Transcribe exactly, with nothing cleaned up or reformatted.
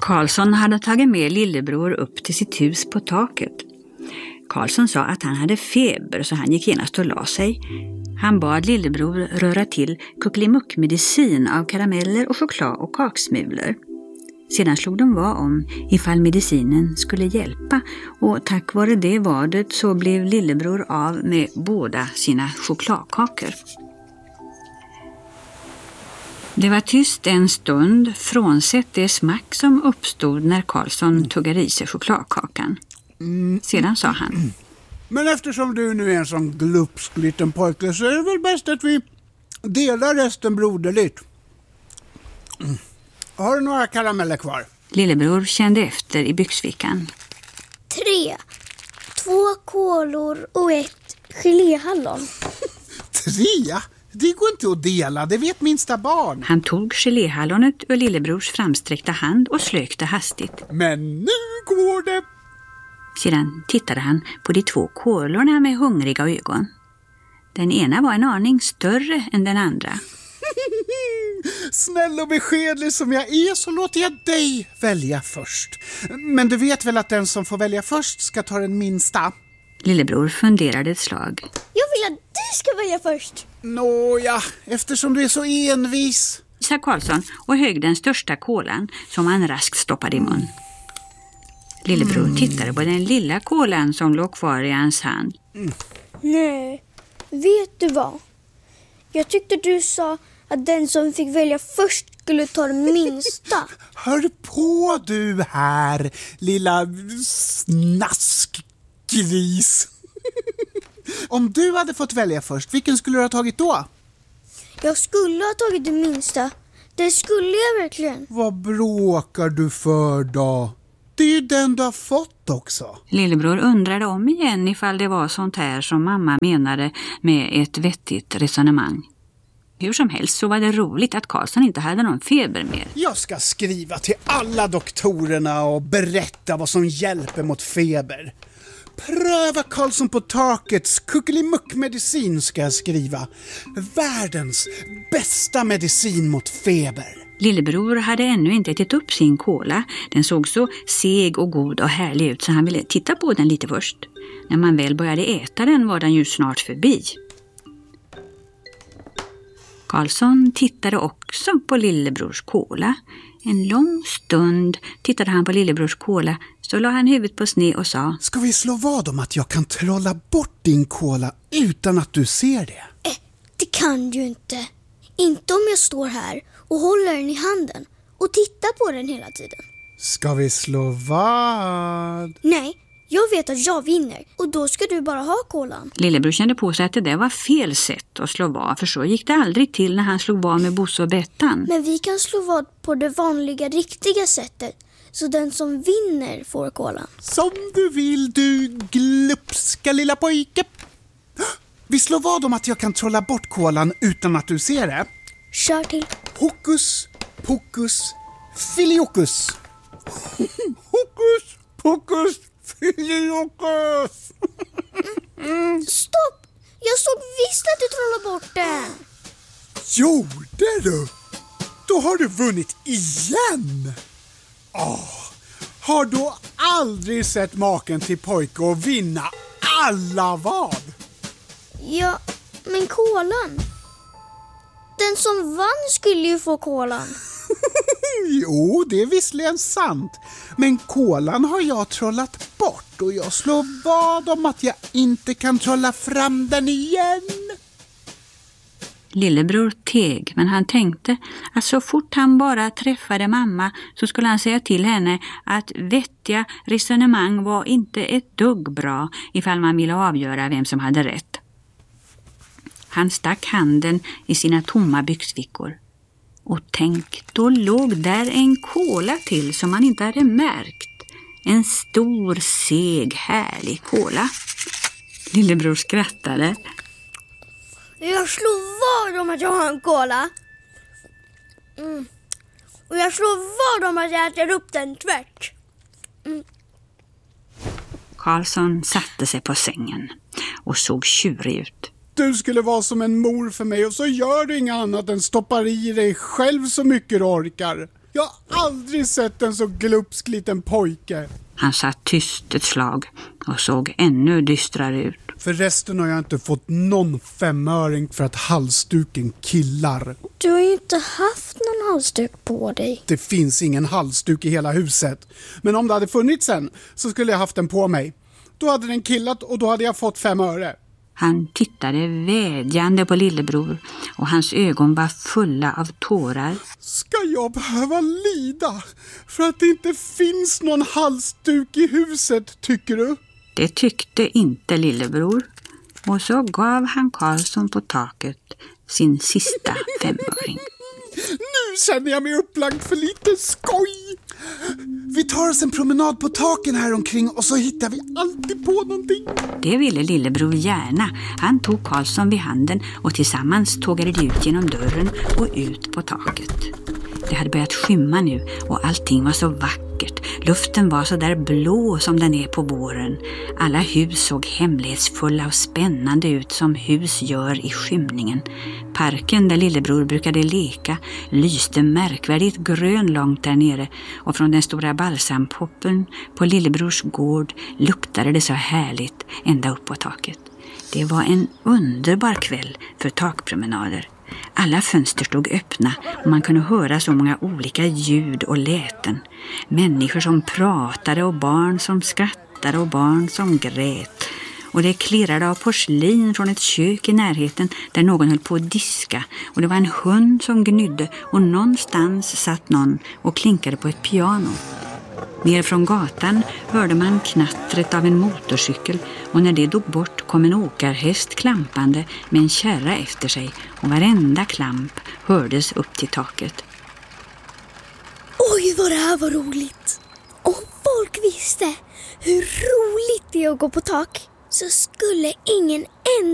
Karlsson hade tagit med lillebror upp till sitt hus på taket. Karlsson sa att han hade feber så han gick genast och la sig. Han bad lillebror röra till kuckelimuckmedicin av karameller och choklad och kaksmulor. Sedan slog de vad om ifall medicinen skulle hjälpa och tack vare det vadet så blev lillebror av med båda sina chokladkakor. Det var tyst en stund frånsett det smack som uppstod när Karlsson tuggade i sig chokladkakan. Sedan sa han: Men eftersom du nu är en sån glupsk liten pojke så är det väl bäst att vi delar resten broderligt. Mm. Har du några karameller kvar? Lillebror kände efter i byxfickan. Tre. Två kolor och ett geléhallon. Tre? Det går inte att dela, det vet minsta barn. Han tog geléhallonet ur lillebrors framsträckta hand och slökte hastigt. Men nu går det! Sedan tittade han på de två kolorna med hungriga ögon. Den ena var en aning större än den andra. Snäll och beskedlig som jag är så låter jag dig välja först. Men du vet väl att den som får välja först ska ta den minsta? Lillebror funderade ett slag. Jag vill att du ska välja först. Nåja, eftersom du är så envis, sa Karlsson och högg den största kolan som han raskt stoppade i mun. Lillebror mm. tittade på den lilla kolan som låg kvar i hans hand. Mm. Nej, vet du vad? Jag tyckte du sa att den som fick välja först skulle ta den minsta. Hör på du här, lilla snaskgris. Om du hade fått välja först, vilken skulle du ha tagit då? Jag skulle ha tagit den minsta. Det skulle jag verkligen. Vad bråkar du för då? Det är ju den du har fått också. Lillebror undrade om igen ifall det var sånt här som mamma menade med ett vettigt resonemang. Hur som helst så var det roligt att Karlsson inte hade någon feber mer. Jag ska skriva till alla doktorerna och berätta vad som hjälper mot feber. Pröva Karlsson på takets kuckelimuckmedicin ska jag skriva. Världens bästa medicin mot feber. Lillebror hade ännu inte ätit upp sin kola. Den såg så seg och god och härlig ut så han ville titta på den lite först. När man väl började äta den var den ju snart förbi. Karlsson tittade också på lillebrors kola. En lång stund tittade han på lillebrors kola, så la han huvudet på sned och sa: Ska vi slå vad om att jag kan trolla bort din kola utan att du ser det? Eh, det kan du inte. Inte om jag står här och håller den i handen och tittar på den hela tiden. Ska vi slå vad? Nej, jag vet att jag vinner och då ska du bara ha kolan. Lillebror kände på sig att det där var fel sätt att slå vad, för så gick det aldrig till när han slog vad med Bosse och Bettan. Men vi kan slå vad på det vanliga, riktiga sättet, så den som vinner får kolan. Som du vill, du glupska lilla pojke. Vi slår vad om att jag kan trolla bort kolan utan att du ser det. Kör till. Hokus, pokus, filiokus. Hokus, pokus, filiokus. Mm. Stopp! Jag såg visst att du trollade bort den. Gjorde du? Då har du vunnit igen. Åh, har du aldrig sett maken till pojke och vinna alla vad? Ja, men kolan. Den som vann skulle ju få kolan. Jo, det är visserligen sant. Men kolan har jag trollat bort och jag slår vad om att jag inte kan trolla fram den igen. Lillebror teg, men han tänkte att så fort han bara träffade mamma så skulle han säga till henne att vettiga resonemang var inte ett dugg bra ifall man ville avgöra vem som hade rätt. Han stack handen i sina tomma byxfickor. Och tänk, då låg där en kola till som man inte hade märkt. En stor, seg, härlig kola. Lillebror skrattade. Jag slår vad om att jag har en kola. Mm. Och jag slår vad om att jag äter upp den tvärt. Mm. Karlsson satte sig på sängen och såg tjurig ut. Du skulle vara som en mor för mig och så gör du inget annat än stoppar i dig själv så mycket du orkar. Jag har aldrig sett en så glupsk liten pojke. Han satt tyst ett slag och såg ännu dystrare ut. Förresten har jag inte fått någon femöring för att halsduken killar. Du har ju inte haft någon halsduk på dig. Det finns ingen halsduk i hela huset. Men om det hade funnits en så skulle jag haft den på mig. Då hade den killat och då hade jag fått fem öre. Han tittade vädjande på lillebror och hans ögon var fulla av tårar. Ska jag behöva lida för att det inte finns någon halsduk i huset, tycker du? Det tyckte inte lillebror, och så gav han Karlsson på taket sin sista femöring. Nu känner jag mig upplagd för lite skoj. Vi tar oss en promenad på taken här omkring och så hittar vi alltid på någonting. Det ville lillebror gärna. Han tog Karlsson vid handen och tillsammans tågade de ut genom dörren och ut på taket. Det hade börjat skymma nu och allting var så vackert. Luften var så där blå som den är på våren. Alla hus såg hemlighetsfulla och spännande ut som hus gör i skymningen. Parken där lillebror brukade leka lyste märkvärdigt grön långt där nere, och från den stora balsampoppen på lillebrors gård luktade det så härligt ända upp på taket. Det var en underbar kväll för takpromenader. Alla fönster stod öppna och man kunde höra så många olika ljud och läten. Människor som pratade och barn som skrattade och barn som grät. Och det klirrade av porslin från ett kök i närheten där någon höll på att diska. Och det var en hund som gnydde och någonstans satt någon och klinkade på ett piano. Ner från gatan hörde man knattret av en motorcykel, och när det dog bort kom en åkarhäst klampande med en kärra efter sig, och varenda klamp hördes upp till taket. Oj, vad det här var roligt! Om folk visste hur roligt det är att gå på tak så skulle ingen än